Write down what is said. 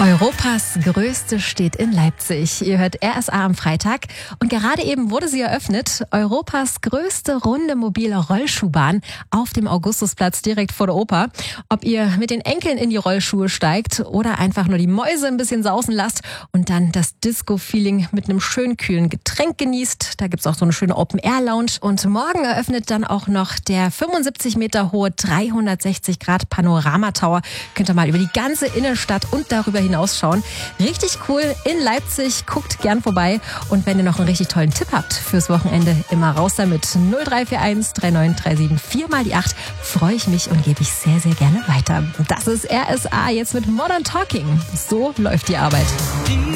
Europas größte steht in Leipzig. Ihr hört RSA am Freitag und gerade eben wurde sie eröffnet. Europas größte runde mobile Rollschuhbahn auf dem Augustusplatz direkt vor der Oper. Ob ihr mit den Enkeln in die Rollschuhe steigt oder einfach nur die Mäuse ein bisschen sausen lasst und dann das Disco-Feeling mit einem schönen kühlen Getränk genießt. Da gibt's auch so eine schöne Open-Air-Lounge. Und morgen eröffnet dann auch noch der 75 Meter hohe 360-Grad Panorama-Tower. Könnt ihr mal über die ganze Innenstadt und darüber hinausschauen. Richtig cool in Leipzig. Guckt gern vorbei. Und wenn ihr noch einen richtig tollen Tipp habt fürs Wochenende, immer raus damit. 0341 3937 4 mal die 8. Freue ich mich und gebe ich sehr, sehr gerne weiter. Das ist RSA jetzt mit Modern Talking. So läuft die Arbeit.